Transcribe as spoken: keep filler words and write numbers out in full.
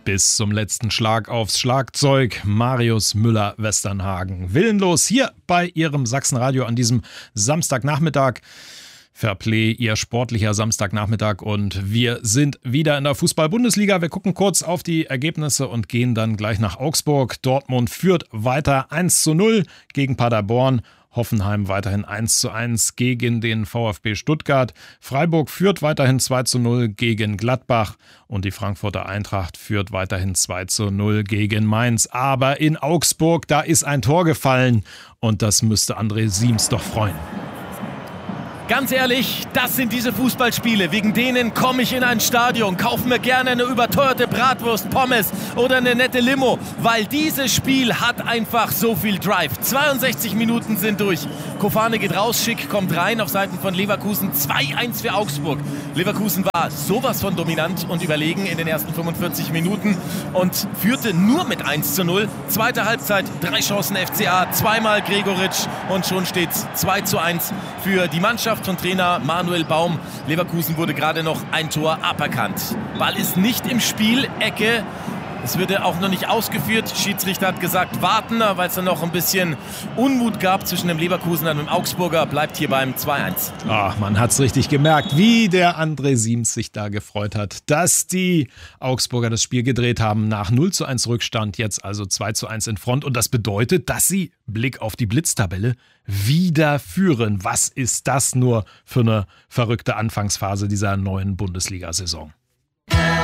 Bis zum letzten Schlag aufs Schlagzeug. Marius Müller-Westernhagen. Willenlos hier bei Ihrem Sachsenradio an diesem Samstagnachmittag. Fairplay, Ihr sportlicher Samstagnachmittag, und wir sind wieder in der Fußball-Bundesliga. Wir gucken kurz auf die Ergebnisse und gehen dann gleich nach Augsburg. Dortmund führt weiter eins zu null gegen Paderborn. Hoffenheim weiterhin eins zu eins gegen den VfB Stuttgart. Freiburg führt weiterhin zwei zu null gegen Gladbach und die Frankfurter Eintracht führt weiterhin zwei zu null gegen Mainz. Aber in Augsburg, da ist ein Tor gefallen und das müsste André Siems doch freuen. Ganz ehrlich, das sind diese Fußballspiele, wegen denen komme ich in ein Stadion, kaufe mir gerne eine überteuerte Bratwurst, Pommes oder eine nette Limo, weil dieses Spiel hat einfach so viel Drive. zweiundsechzig Minuten sind durch. Kofane geht raus, Schick kommt rein auf Seiten von Leverkusen. zwei eins für Augsburg. Leverkusen war sowas von dominant und überlegen in den ersten fünfundvierzig Minuten und führte nur mit eins zu null. Zweite Halbzeit, drei Chancen F C A, zweimal Gregoritsch und schon steht es zwei zu eins für die Mannschaft von Trainer Manuel Baum. Leverkusen wurde gerade noch ein Tor aberkannt. Ball ist nicht im Spiel, Ecke. Es wurde auch noch nicht ausgeführt. Schiedsrichter hat gesagt, warten, weil es dann noch ein bisschen Unmut gab zwischen dem Leverkusener und dem Augsburger. Bleibt hier beim zwei eins. Ach, man hat es richtig gemerkt, wie der André Siems sich da gefreut hat, dass die Augsburger das Spiel gedreht haben nach null zu eins Rückstand, jetzt also zwei zu eins in Front. Und das bedeutet, dass sie, Blick auf die Blitztabelle, wieder führen. Was ist das nur für eine verrückte Anfangsphase dieser neuen Bundesliga-Saison?